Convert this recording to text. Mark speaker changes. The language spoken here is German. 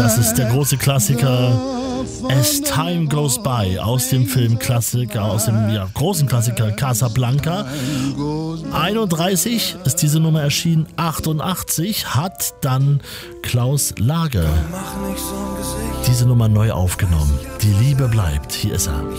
Speaker 1: Das ist der große Klassiker As Time Goes By aus dem Film Klassiker, aus dem großen Klassiker Casablanca. 31 ist diese Nummer erschienen, 88 hat dann Klaus Lage diese Nummer neu aufgenommen. Die Liebe bleibt, hier ist er.